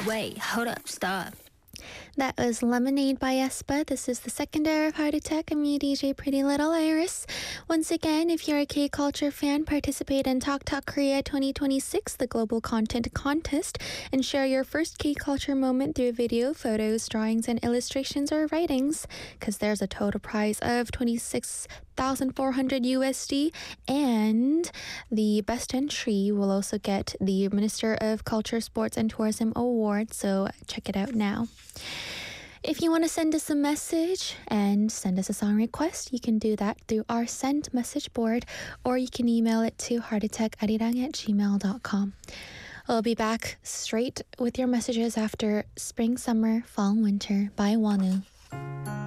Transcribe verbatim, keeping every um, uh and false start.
Wait, hold up, stop. That was Lemonade by aespa. This is the second hour of Heart Attack. I'm your D J, Pretty Little Iris. Once again, if you're a K-Culture fan, participate in Talk Talk Korea twenty twenty-six, the global content contest, and share your first K-Culture moment through video, photos, drawings, and illustrations or writings, because there's a total prize of twenty-six thousand four hundred U S D, and the best entry will also get the Minister of Culture, Sports, and Tourism Award, so check it out now. If you want to send us a message and send us a song request, you can do that through our send message board, or you can email it to heartattackadidang at gmail dot com. We'll be back straight with your messages after Spring, Summer, Fall, Winter by Wonu.